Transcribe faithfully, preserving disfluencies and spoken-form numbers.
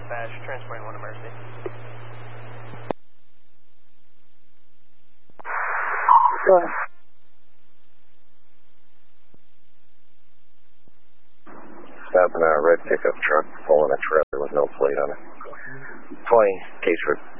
Wabash, transporting one to Mercy. Go ahead. Stopping a red pickup truck pulling a trailer with no plate on it. twenty, case for